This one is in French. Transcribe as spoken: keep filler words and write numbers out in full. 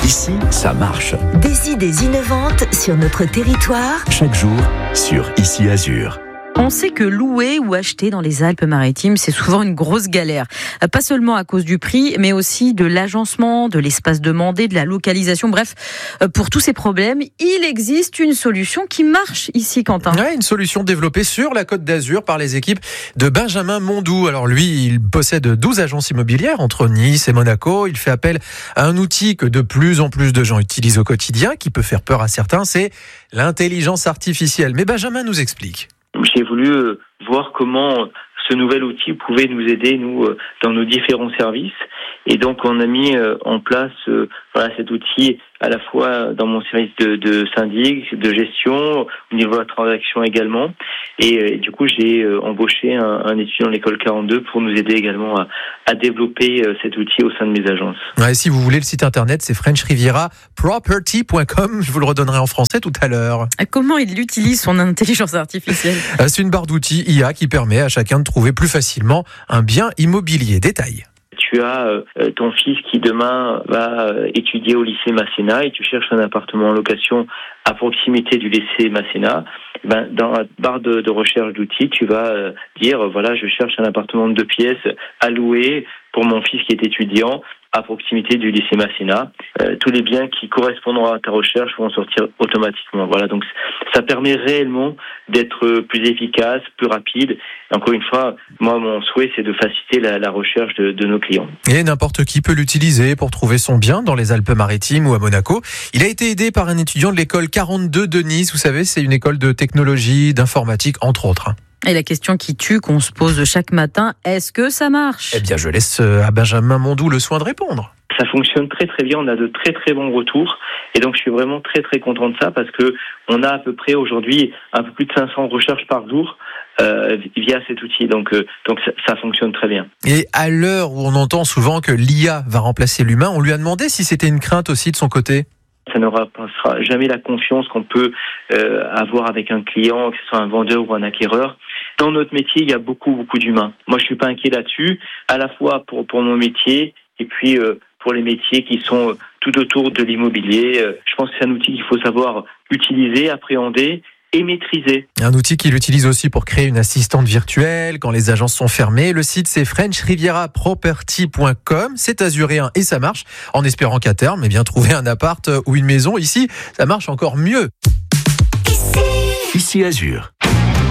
Ici, ça marche. Des idées innovantes sur notre territoire. Chaque jour, sur Ici Azur. On sait que louer ou acheter dans les Alpes-Maritimes, c'est souvent une grosse galère. Pas seulement à cause du prix, mais aussi de l'agencement, de l'espace demandé, de la localisation. Bref, pour tous ces problèmes, il existe une solution qui marche ici, Quentin. Ouais, une solution développée sur la Côte d'Azur par les équipes de Benjamin Mondou. Alors lui, il possède douze agences immobilières entre Nice et Monaco. Il fait appel à un outil que de plus en plus de gens utilisent au quotidien, qui peut faire peur à certains, c'est l'intelligence artificielle. Mais Benjamin nous explique. J'ai voulu voir comment ce nouvel outil pouvait nous aider, nous, dans nos différents services. Et donc, on a mis en place voilà, cet outil à la fois dans mon service de, de syndic, de gestion, au niveau de la transaction également. Et, et du coup, j'ai embauché un, un étudiant de l'école quarante-deux pour nous aider également à, à développer cet outil au sein de mes agences. Ouais, si vous voulez, le site internet, c'est french riviera property point com. Je vous le redonnerai en français tout à l'heure. Comment il utilise son intelligence artificielle ? C'est une barre d'outils I A qui permet à chacun de trouver plus facilement un bien immobilier. Détail. Tu as euh, ton fils qui demain va euh, étudier au lycée Masséna et tu cherches un appartement en location à proximité du lycée Masséna. Ben, dans la barre de, de recherche d'outils, tu vas euh, dire euh, voilà, je cherche un appartement de deux pièces à louer pour mon fils qui est étudiant à proximité du lycée Masséna. Euh, tous les biens qui correspondront à ta recherche vont sortir automatiquement. Voilà, donc ça permet réellement d'être plus efficace, plus rapide. Et encore une fois, moi, mon souhait, c'est de faciliter la, la recherche de, de nos clients. Et n'importe qui peut l'utiliser pour trouver son bien dans les Alpes-Maritimes ou à Monaco. Il a été aidé par un étudiant de l'école quarante-deux de Nice. Vous savez, c'est une école de technologie, d'informatique, entre autres. Et la question qui tue, qu'on se pose chaque matin, est-ce que ça marche ? Eh bien, je laisse à Benjamin Mondou le soin de répondre. Ça fonctionne très très bien, on a de très très bons retours et donc je suis vraiment très très content de ça parce que on a à peu près aujourd'hui un peu plus de cinq cents recherches par jour euh, via cet outil, donc, euh, donc ça, ça fonctionne très bien. Et à l'heure où on entend souvent que l'I A va remplacer l'humain, on lui a demandé si c'était une crainte aussi de son côté. Ça ne remplacera jamais la confiance qu'on peut euh, avoir avec un client, que ce soit un vendeur ou un acquéreur. Dans notre métier, il y a beaucoup beaucoup d'humains. Moi, je suis pas inquiet là-dessus, à la fois pour pour mon métier et puis euh, pour les métiers qui sont tout autour de l'immobilier. Je pense que c'est un outil qu'il faut savoir utiliser, appréhender et maîtriser. Un outil qu'il utilise aussi pour créer une assistante virtuelle quand les agences sont fermées. Le site, c'est french riviera property point com. C'est azuréen et ça marche, en espérant qu'à terme, eh bien, trouver un appart ou une maison, ici, ça marche encore mieux. Ici Azur.